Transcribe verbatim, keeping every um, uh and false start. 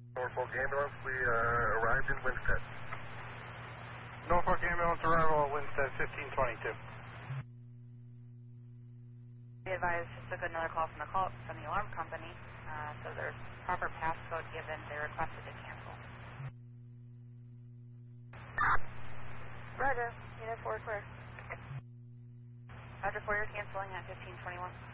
Norfolk ambulance, we uh, arrived in Winstead. Norfolk ambulance arrival at Winstead, fifteen twenty-two. Be advised, just took another call from the call from the alarm company, uh, so there's proper passcode given. They requested to cancel. Roger, unit four clear. Roger four, you're canceling at fifteen twenty-one.